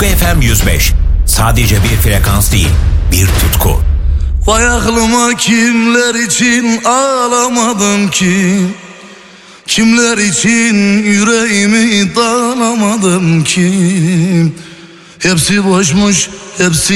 Utku FM 105. Sadece bir frekans değil, bir tutku. Vay aklıma kimler için ağlamadım ki, kimler için yüreğimi dağlamadım ki. Hepsi boşmuş, hepsi